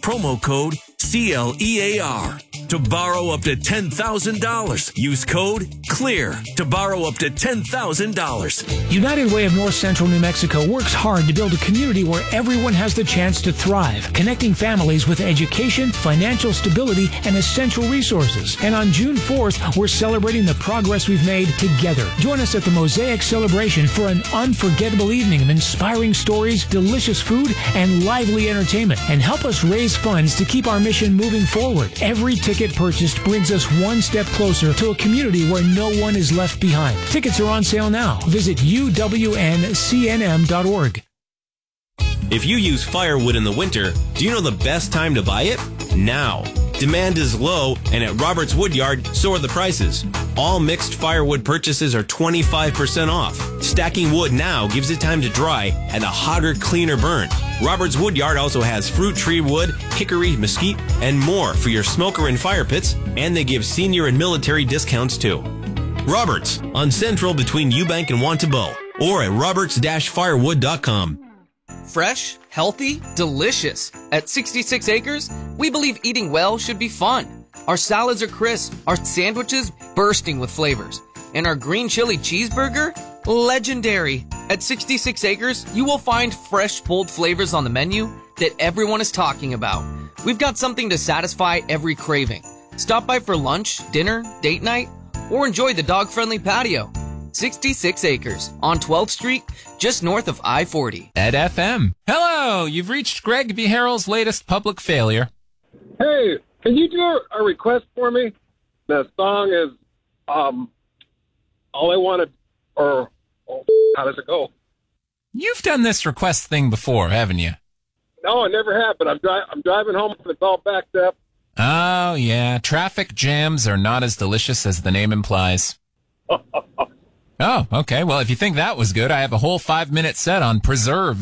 promo code CLEAR. To borrow up to $10,000, use code CLEAR to borrow up to $10,000. United Way of North Central New Mexico works hard to build a community where everyone has the chance to thrive, connecting families with education, financial stability, and essential resources. And on June 4th, we're celebrating the progress we've made together. Join us at the Mosaic Celebration for an unforgettable evening of inspiring stories, delicious food, and lively entertainment. And help us raise funds to keep our mission moving forward. Every ticket purchased brings us one step closer to a community where no one is left behind. Tickets are on sale now. Visit uwncnm.org. If you use firewood in the winter, do you know the best time to buy it? Now. Demand is low, and at Roberts Woodyard, so are the prices. All mixed firewood purchases are 25% off. Stacking wood now gives it time to dry and a hotter, cleaner burn. Roberts Woodyard also has fruit tree wood, hickory, mesquite, and more for your smoker and fire pits, and they give senior and military discounts too. Roberts, on Central between Eubank and Wantabo, or at roberts-firewood.com. Fresh, healthy, delicious. At 66 Acres, we believe eating well should be fun. Our salads are crisp, our sandwiches bursting with flavors, and our green chili cheeseburger, legendary. At 66 Acres, you will find fresh, bold flavors on the menu that everyone is talking about. We've got something to satisfy every craving. Stop by for lunch, dinner, date night, or enjoy the dog-friendly patio. 66 Acres on 12th Street, just north of I-40. Ed FM. Hello, you've reached Greg B. Harrell's latest public failure. Hey, can you do a request for me? The song is All I Wanted, or how does it go? You've done this request thing before, haven't you? No, I never have, but I'm driving home and it's all backed up. Oh, yeah. Traffic jams are not as delicious as the name implies. Oh, okay. Well, if you think that was good, I have a whole 5-minute set on preserve.